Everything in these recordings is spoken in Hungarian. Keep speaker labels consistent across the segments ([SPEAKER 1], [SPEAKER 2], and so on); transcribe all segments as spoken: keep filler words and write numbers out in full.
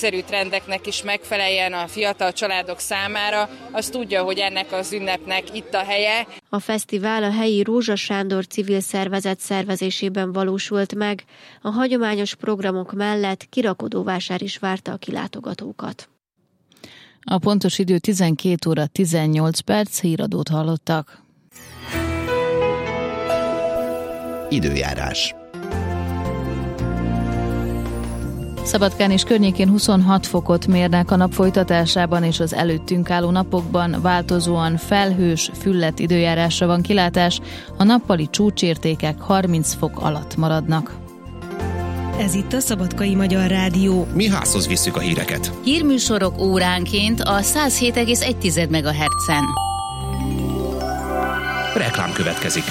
[SPEAKER 1] korszerű trendeknek is megfeleljen a fiatal családok számára, az tudja, hogy ennek az ünnepnek itt a helye.
[SPEAKER 2] A fesztivál a helyi Rózsa Sándor civil szervezet szervezésében valósult meg. A hagyományos programok mellett kirakodóvásár is várta a kilátogatókat.
[SPEAKER 3] A pontos idő tizenkét óra tizennyolc perc, híradót hallottak.
[SPEAKER 4] Időjárás.
[SPEAKER 3] Szabadkán és környékén huszonhat fokot mérnek a nap folytatásában, és az előttünk álló napokban változóan felhős, fülledt időjárásra van kilátás, a nappali csúcsértékek harminc fok alatt maradnak.
[SPEAKER 5] Ez itt a Szabadkai Magyar Rádió.
[SPEAKER 4] Mi házhoz visszük a híreket.
[SPEAKER 6] Hírműsorok óránként a száz hét egész egy megahertzen.
[SPEAKER 4] Reklám következik.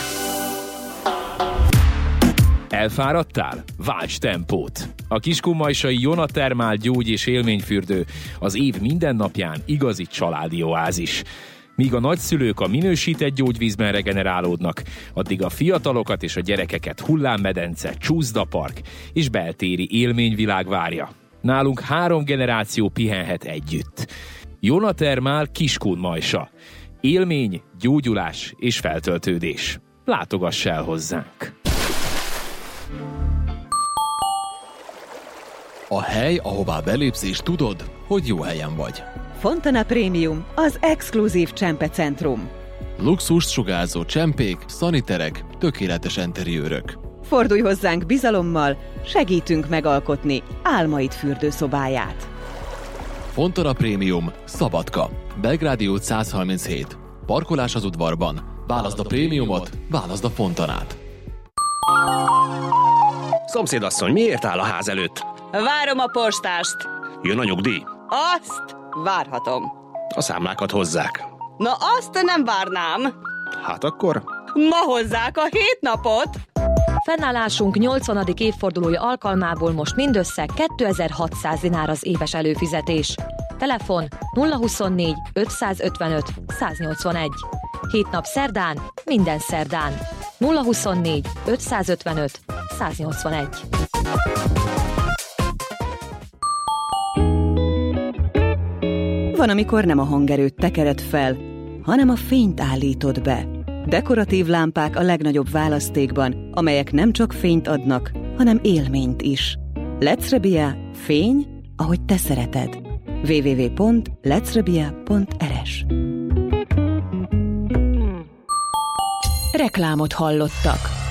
[SPEAKER 7] Elfáradtál? Válts tempót! A kiskunmajsai Jonatermál gyógy- és élményfürdő az év minden napján igazi családi oázis. Míg a nagyszülők a minősített gyógyvízben regenerálódnak, addig a fiatalokat és a gyerekeket hullámmedence, csúszdapark és beltéri élményvilág várja. Nálunk három generáció pihenhet együtt. Jonatermál Kiskunmajsa. Élmény, gyógyulás és feltöltődés. Látogass el hozzánk!
[SPEAKER 8] A hely, ahová belépsz és tudod, hogy jó helyen vagy.
[SPEAKER 9] Fontana Premium, az exkluzív csempecentrum.
[SPEAKER 8] Luxust sugárzó csempék, szaniterek, tökéletes enteriőrök.
[SPEAKER 9] Fordulj hozzánk bizalommal, segítünk megalkotni álmaid fürdőszobáját.
[SPEAKER 8] Fontana Premium, Szabadka, Belgrádi út száz harminchét. Parkolás az udvarban. Válaszd a prémiumot, válaszd a Fontanát.
[SPEAKER 4] Szomszédasszony, miért áll a ház előtt?
[SPEAKER 10] Várom a postást.
[SPEAKER 4] Jön a nyugdíj?
[SPEAKER 10] Azt várhatom.
[SPEAKER 4] A számlákat hozzák.
[SPEAKER 10] Na azt nem várnám.
[SPEAKER 4] Hát akkor?
[SPEAKER 10] Ma hozzák a hét napot.
[SPEAKER 11] Fennállásunk nyolcvanadik évfordulója alkalmából most mindössze kétezer-hatszáz dinár az éves előfizetés. Telefon nulla huszonnégy ötszázötvenöt száznyolcvanegy. Hét nap szerdán, minden szerdán. nulla huszonnégy ötszázötvenöt száznyolcvanegy.
[SPEAKER 9] Van, amikor nem a hangerőt tekered fel, hanem a fényt állítod be. Dekoratív lámpák a legnagyobb választékban, amelyek nem csak fényt adnak, hanem élményt is. Lecrebia, fény, ahogy te szereted. double-u double-u double-u pont lecrebia pont er es.
[SPEAKER 5] Reklámot hallottak.